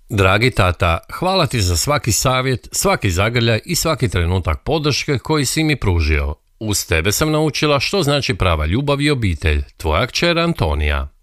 Dragi tata, hvala ti za svaki savjet, svaki zagrljaj i svaki trenutak podrške koji si mi pružio. Uz tebe sam naučila što znači prava ljubav i obitelj. Tvoja kćer Antonija.